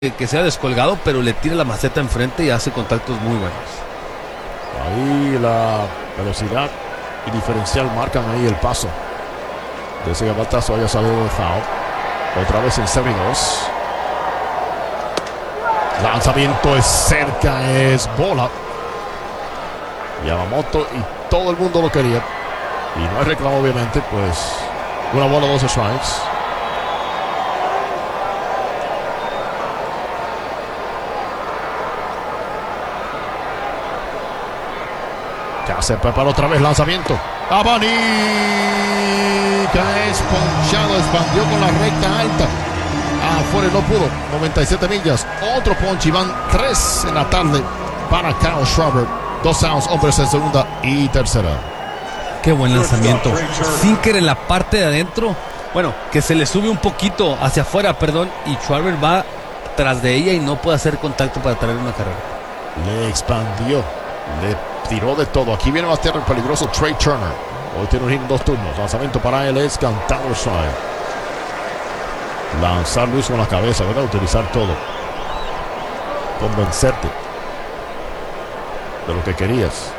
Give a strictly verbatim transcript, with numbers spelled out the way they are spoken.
que sea descolgado, pero le tira la maceta enfrente y hace contactos muy buenos. Ahí la velocidad y diferencial marcan ahí el paso de ese batazo. Haya salido de foul. Otra vez en cero y dos. Lanzamiento es cerca, es bola. Yamamoto y todo el mundo lo quería. Y no hay reclamo, obviamente, pues una bola, dos strikes. Ya se prepara otra vez, lanzamiento. Abanica es ponchado, expandió con la recta alta. Afuera no pudo, noventa y siete millas. Otro ponche y van tres en la tarde para Kyle Schwarber. Dos outs, hombres en segunda y tercera. Qué buen lanzamiento. Sinker en la parte de adentro. Bueno, que se le sube un poquito hacia afuera, perdón. Y Schwarber va tras de ella y no puede hacer contacto para traer una carrera. Le expandió, le tiró de todo. Aquí viene más tierra el peligroso Trey Turner. Hoy tiene un hit en dos turnos. Lanzamiento para él es cantado strike. Lanzar luz con la cabeza, ¿verdad? Utilizar todo. Convencerte de lo que querías.